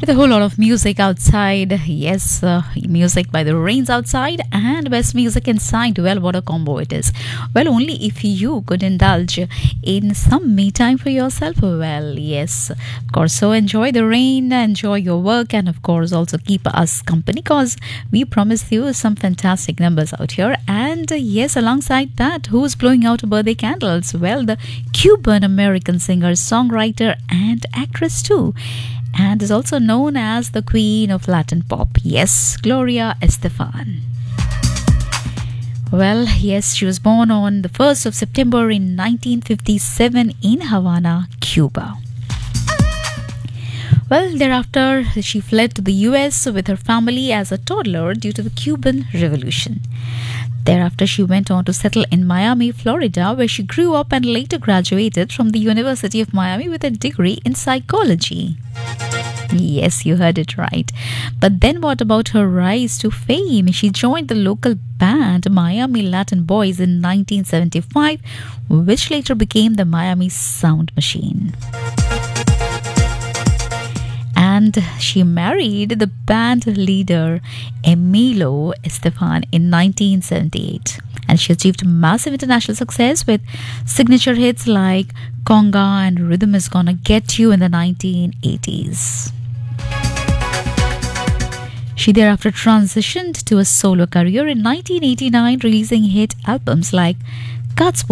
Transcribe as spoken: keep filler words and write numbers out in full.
with a whole lot of music outside. Yes, uh, music by the rains outside and best music inside. Well, what a combo it is. Well, only if you could indulge in some me time for yourself. Well, yes, of course. So enjoy the rain, enjoy your work, and of course also keep us company because we promise you some fantastic numbers out here. And uh, yes, alongside that, who's blowing out birthday candles? Well, the Cuban American singer, songwriter, and actress too, and is also known as the Queen of Latin Pop. Yes, Gloria Estefan. Well, yes, she was born on the first of September in nineteen fifty-seven in Havana, Cuba. Well, thereafter, she fled to the U S with her family as a toddler due to the Cuban Revolution. Thereafter, she went on to settle in Miami, Florida, where she grew up and later graduated from the University of Miami with a degree in psychology. Yes, you heard it right. But then what about her rise to fame? She joined the local band Miami Latin Boys in nineteen seventy-five, which later became the Miami Sound Machine. And she married the band leader Emilio Estefan in nineteen seventy-eight. And she achieved massive international success with signature hits like Conga and Rhythm Is Gonna Get You in the nineteen eighties. She thereafter transitioned to a solo career in nineteen eighty-nine, releasing hit albums like God's